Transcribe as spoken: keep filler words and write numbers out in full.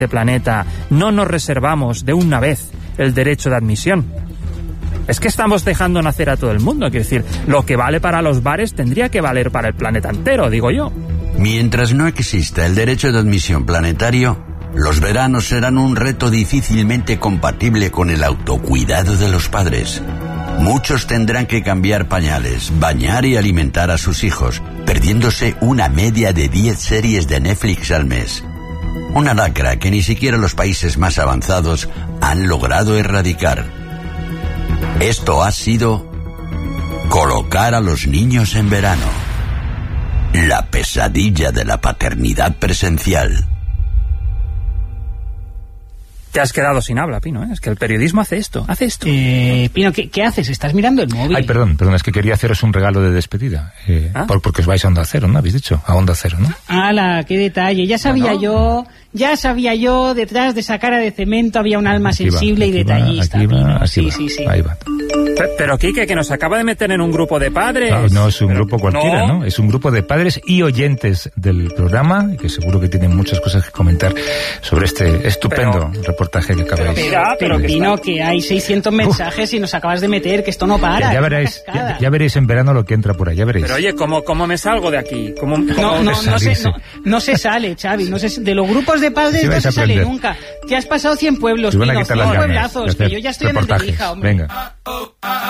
este planeta no nos reservamos de una vez el derecho de admisión? Es que estamos dejando nacer a todo el mundo. Quiero decir, lo que vale para los bares tendría que valer para el planeta entero, digo yo. Mientras no exista el derecho de admisión planetario, los veranos serán un reto difícilmente compatible con el autocuidado de los padres. Muchos tendrán que cambiar pañales, bañar y alimentar a sus hijos, perdiéndose una media de diez series de Netflix al mes. Una lacra que ni siquiera los países más avanzados han logrado erradicar. Esto ha sido colocar a los niños en verano. La pesadilla de la paternidad presencial. Te has quedado sin habla, Pino, ¿eh? Es que el periodismo hace esto, hace esto. Eh, Pino, ¿qué, ¿qué haces? ¿Estás mirando el móvil? Ay, perdón, perdón, es que quería haceros un regalo de despedida. Eh, ¿Ah? por, porque os vais a Onda Cero, ¿no? Habéis dicho, a Onda Cero, ¿no? ¡Hala, qué detalle! Ya sabía Bueno. yo, ya sabía yo, detrás de esa cara de cemento había un alma Aquí va, sensible aquí y va, detallista, aquí va, Pino. aquí Sí, va, sí, sí. Ahí va. Pe- Pero, Quique, que nos acaba de meter en un grupo de padres. No, no es un Pero, grupo cualquiera, ¿no? Es un grupo de padres y oyentes del programa, que seguro que tienen muchas cosas que comentar sobre este estupendo Pero- reportaje que acabáis. pero mira, Pero, que Pino, está- que hay seiscientos mensajes y nos acabas de meter, que esto no para. Ya, ya es una veréis, cascada. ya, ya veréis en verano lo que entra por ahí, ya veréis. Pero oye, ¿cómo, cómo me salgo de aquí? ¿Cómo, cómo- No, no, no, se, salirse. no, no se sale, Xavi. No se, de los grupos de padres Sí no vais se a sale aprender. nunca. Te has pasado cien pueblos, Os van a Pino, quitar cien las ganas pueblazos, de que hacer yo ya estoy en el de reportajes. Lija, hombre. Venga.